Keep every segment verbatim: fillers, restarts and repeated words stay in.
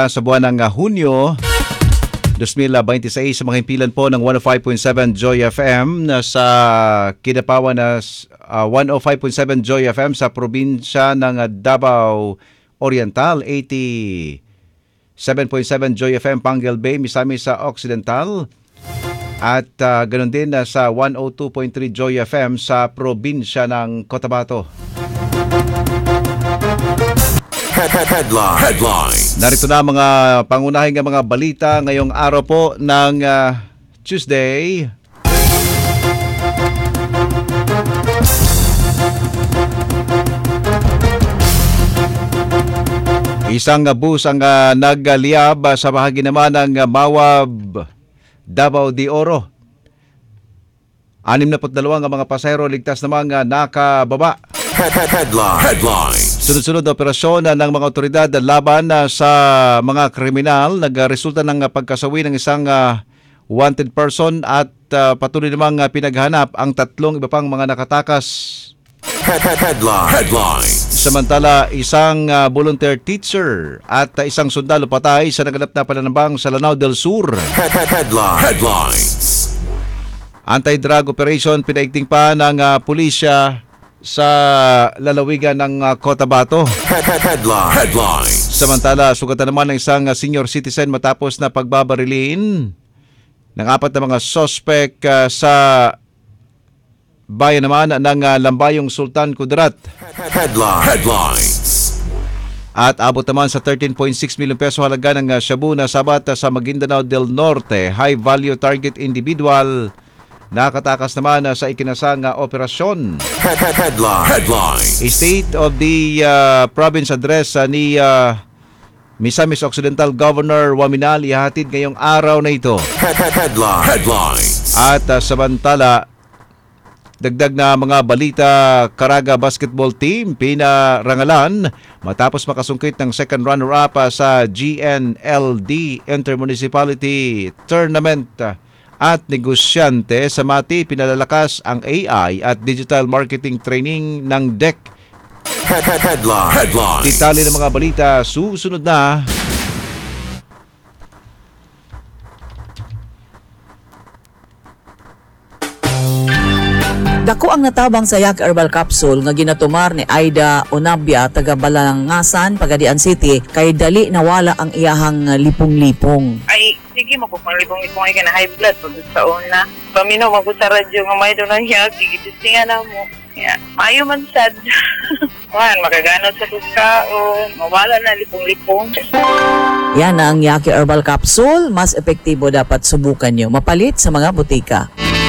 Sa buwan ng uh, Hunyo twenty twenty-six sa mga himpilan po ng one oh five point seven Joy F M na sa Kidapawan na uh, one oh five point seven Joy F M sa probinsya ng uh, Davao Oriental, eighty-seven point seven Joy F M Panguil Bay, Misamis sa Occidental, at uh, ganoon din uh, sa one oh two point three Joy F M sa probinsya ng Cotabato. Headline. Headline. Narito na mga pangunahing mga balita ngayong araw po ng uh, Tuesday. Isang uh, bus ang uh, nagliyab uh, sa bahagi naman ng uh, Mawab, Davao de Oro. Anim na putdalawang mga pasahero ligtas namang uh, nakababa. Headline. Headline. Sunod-sunod na operasyon ng mga otoridad laban sa mga kriminal nagresulta ng pagkasawi ng isang uh, wanted person at uh, patuloy namang uh, pinaghanap ang tatlong iba pang mga nakatakas. Headline. Headline. Samantala, isang uh, volunteer teacher at uh, isang sundalo patay sa naganap na pananambang sa Lanao del Sur. Headline. Headlines. Anti-drug operation pinaigting pa ng uh, pulisya sa lalawigan ng uh, Cotabato. Headline. Headlines. Samantala, sugatan naman ng isang uh, senior citizen matapos na pagbabarilin ng apat na mga suspect uh, sa bayan naman ng uh, Lambayong Sultan Kudarat. Headline. Headlines. At abot naman sa thirteen point six million peso halaga ng uh, shabu na sabat uh, sa Maguindanao del Norte. High value target individual. Nakatakas naman uh, sa ikinasang uh, operasyon. Headline. Headlines. State of the uh, province address uh, ni uh, Misamis Occidental Governor Waminal ihatid ngayong araw na ito. Headline. Headlines. At uh, samantala, dagdag na mga balita, Caraga basketball team pinarangalan matapos makasungkit ng second runner-up uh, sa G N L D Intermunicipality Tournament. Uh, at negosyante sa Mati, pinalalakas ang A I at digital marketing training ng D E C. Headline. Headline. Detalye ng mga balita susunod na. Dako ang natabang sa Yak Herbal Capsule nga ginatumar ni Aida Onabia taga Balangasan, Pagadian City, kay dali nawala ang iyahang lipong-lipong. Ay, sige mo po, panglipong-lipong ay ka na high blood pag sa una. Paminaw, magpo sa radyo nga may doon ang yak, gigitistingan na mo. Yeah. Mayo man sad. Wan, makaganot sa tuskaon, mawala na lipong-lipong. Yan na ang Yak Herbal Capsule, mas epektibo dapat subukan nyo. Mapalit sa mga butika.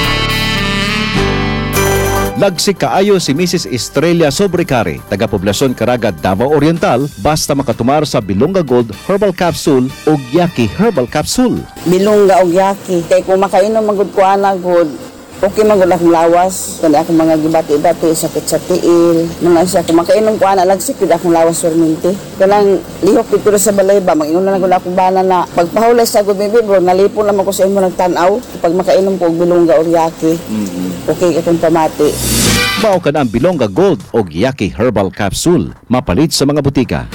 Lagsik kaayo si Missus Estrella Sobrecari, taga-poblasyon Caraga, Davao Oriental, basta makatumar sa Bilonga Gold Herbal Capsule o Yaki Herbal Capsule. Bilonga o Yaki, kay kung makainom magud ko ana gud, okay magud akong lawas, kani akong mga gibati-bati, sakit sa tiil, mga siya kung makainom ko ana lagsik gud akong lawas surminti. Kanang lihok dito sa balay ba, mag-inom na gud akong bana na pagpahulay sa gud bibi bro, nalipon naman ko sa imo nagtan-aw pag makainom ko og Bilonga o Yaki. Mm-hmm. Okay katong pamati. Mao ka na ang Bilonga Gold o Yaki Herbal Capsule, mapalit sa mga butika.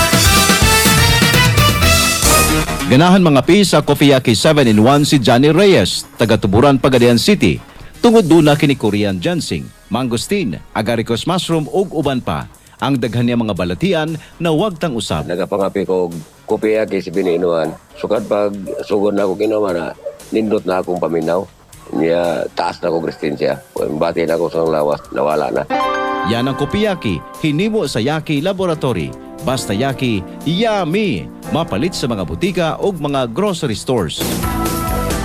Ganahan mga pi sa Coffee Yaki seven in one si Johnny Reyes, taga-Tuburan, Pagadian City. Tungod duna kini Korean ginseng, mangosteen, agaricus mushroom ug uban pa. Ang daghan niya mga balatian na wag tang usab. Nagapangapi ko Coffee Yaki si biniinuan. Sukad pag sugod na ako kinuha na nindot na akong paminaw. Niya taas na ko resistensya. Bati na ako sa lawas, nawala na. Yan ang Coffee Yaki, hinimo sa Yaki Laboratory. Basta Yaki, yummy! Mapalit sa mga butika o mga grocery stores.